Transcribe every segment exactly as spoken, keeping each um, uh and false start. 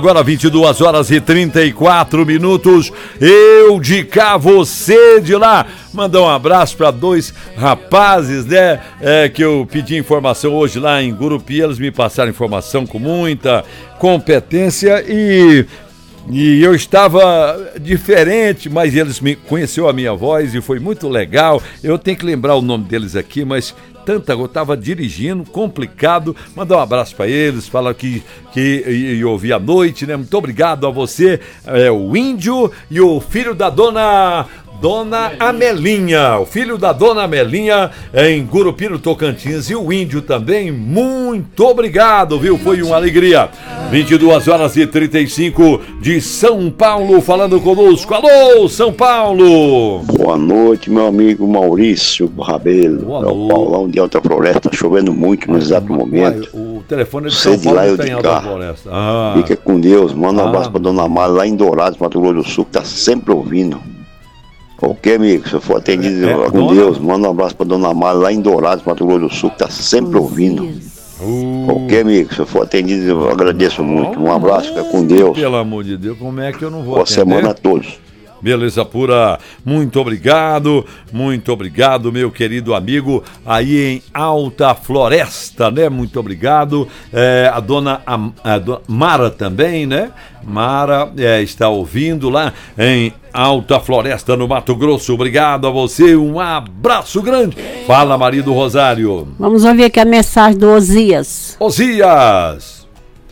Agora vinte e duas horas e trinta e quatro minutos, eu de cá, você de lá. Mandar um abraço para dois rapazes, né, é, que eu pedi informação hoje lá em Gurupi. Eles me passaram informação com muita competência e... E eu estava diferente, mas eles me conheceram a minha voz e foi muito legal. Eu tenho que lembrar o nome deles aqui, mas tanta, eu estava dirigindo, complicado. Mandar um abraço para eles, falar que, que e, e ouvi à noite, né? Muito obrigado a você, é, o Índio e o filho da dona... Dona Amelinha, o filho da Dona Amelinha em Gurupi, no Tocantins, e o Índio também, muito obrigado, viu? Foi uma alegria. vinte e duas horas e trinta e cinco de São Paulo, falando conosco. Alô, São Paulo! Boa noite, meu amigo Maurício Rabelo. Boa é o noite. Paulão de Alta Floresta, tá chovendo muito no exato momento. O telefone é de Você São de Paulo lá, eu está de em Alta cá. Floresta. Ah. Fica com Deus, manda um Ah. abraço pra Dona Mara lá em Dourados, Mato Grosso do Sul, que tá sempre ouvindo. Ok, amigo, se eu for atendido É, é, com dona- Deus, manda um abraço pra Dona Mara lá em Dourados, Mato Grosso do Sul, que tá sempre ouvindo. Uh. Ok, amigo, se eu for atendido, eu agradeço muito. Um abraço, fica com Deus. Pelo amor de Deus, como é que eu não vou Boa atender? semana a todos. Beleza pura, muito obrigado, muito obrigado, meu querido amigo, aí em Alta Floresta, né? Muito obrigado. É, a dona a, a dona Mara também, né? Mara é, está ouvindo lá em Alta Floresta, no Mato Grosso. Obrigado a você, um abraço grande. Fala, marido Rosário. Vamos ouvir aqui a mensagem do Osias. Osias.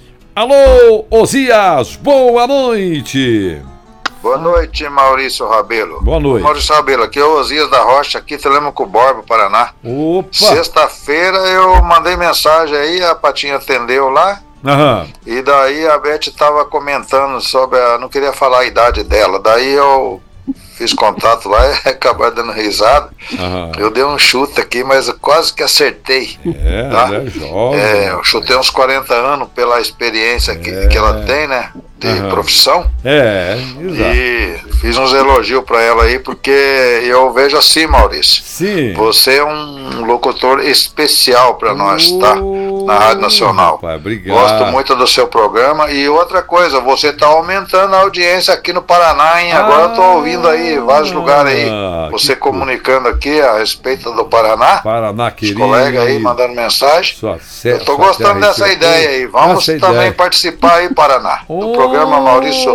Alô, Osias, boa noite. Boa noite, Maurício Rabelo. Boa noite. Maurício Rabelo, aqui é o Osias da Rocha, aqui Telemaco Borba, Paraná. Opa. Sexta-feira eu mandei mensagem aí, a Patinha atendeu lá. Aham. E daí a Beth estava comentando sobre a... Não queria falar a idade dela. Daí eu fiz contato lá e acabaram dando risada. Aham. Eu dei um chute aqui, mas eu quase que acertei. É, Tá? ela é jovem. É, eu chutei uns quarenta anos pela experiência que, que ela tem, né? De Aham. profissão. É, exato. E fiz uns elogios pra ela aí, porque eu vejo assim, Maurício. Sim. Você é um locutor especial pra nós, tá? Na Rádio Nacional. Pai, obrigado. Gosto muito do seu programa. E outra coisa, você tá aumentando a audiência aqui no Paraná, hein? Agora eu tô ouvindo aí vários lugares aí. Você que comunicando aqui a respeito do Paraná. Paraná, Os querido. colegas aí mandando mensagem. Sua Eu tô gostando dessa ideia aí. Vamos Essa também ideia. participar aí, Paraná. Do programa Maurício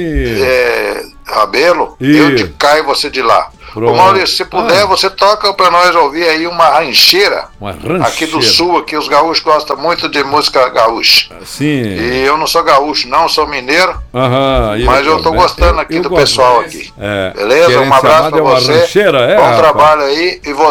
é, Rabelo, eu de cá e você de lá. Pronto. Ô Maurício, se puder, Ah. você toca pra nós ouvir aí uma rancheira. Uma rancheira. Aqui do sul, aqui os gaúchos gostam muito de música gaúcha. Sim. E eu não sou gaúcho, não, sou mineiro. Aham. Mas eu tô gostando aqui eu do gosto. pessoal aqui. É. Beleza? Querem Um abraço chamar pra de uma você. rancheira, é, Bom rapaz? trabalho aí. E você